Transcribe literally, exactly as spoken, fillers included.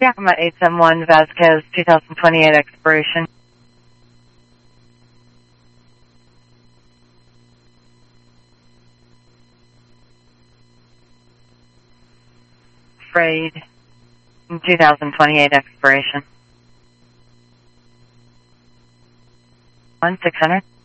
Yakima eight seven one, Vasquez, two thousand twenty-eight expiration. Freight, two thousand twenty-eight expiration. one six hundred.